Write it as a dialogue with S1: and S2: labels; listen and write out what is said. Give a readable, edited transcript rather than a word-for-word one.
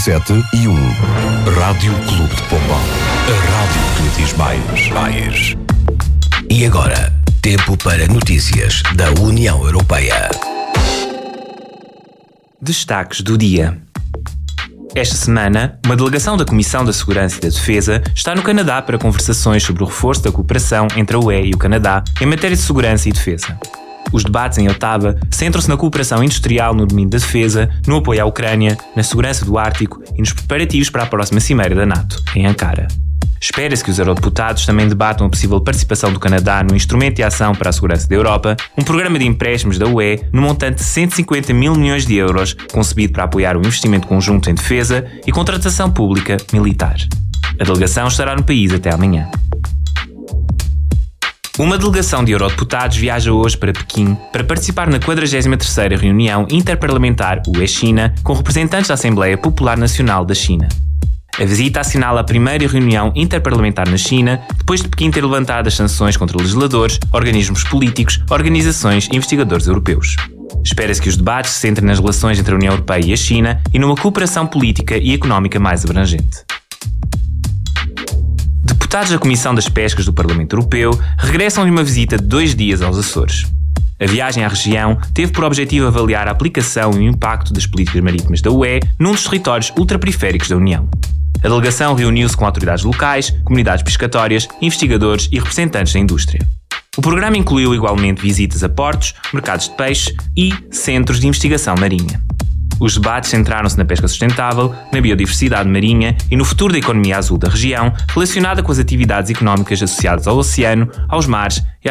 S1: 7 e 1. Rádio Clube de Pombal. A rádio que lhe diz mais.
S2: E agora, tempo para notícias da União Europeia.
S3: Destaques do dia. Esta semana, uma delegação da Comissão da Segurança e da Defesa está no Canadá para conversações sobre o reforço da cooperação entre a UE e o Canadá em matéria de segurança e defesa. Os debates em Ottawa centram-se na cooperação industrial no domínio da defesa, no apoio à Ucrânia, na segurança do Ártico e nos preparativos para a próxima cimeira da NATO, em Ankara. Espera-se que os eurodeputados também debatam a possível participação do Canadá no Instrumento de Ação para a Segurança da Europa, um programa de empréstimos da UE no montante de 150 mil milhões de euros, concebido para apoiar o investimento conjunto em defesa e contratação pública militar. A delegação estará no país até amanhã. Uma delegação de eurodeputados viaja hoje para Pequim para participar na 43ª reunião interparlamentar UE-China com representantes da Assembleia Popular Nacional da China. A visita assinala a primeira reunião interparlamentar na China, depois de Pequim ter levantado as sanções contra legisladores, organismos políticos, organizações e investigadores europeus. Espera-se que os debates se centrem nas relações entre a União Europeia e a China e numa cooperação política e económica mais abrangente. Deputados da Comissão das Pescas do Parlamento Europeu regressam de uma visita de 2 dias aos Açores. A viagem à região teve por objetivo avaliar a aplicação e o impacto das políticas marítimas da UE num dos territórios ultraperiféricos da União. A delegação reuniu-se com autoridades locais, comunidades pescatórias, investigadores e representantes da indústria. O programa incluiu igualmente visitas a portos, mercados de peixe e centros de investigação marinha. Os debates centraram-se na pesca sustentável, na biodiversidade marinha e no futuro da economia azul da região, relacionada com as atividades económicas associadas ao oceano, aos mares e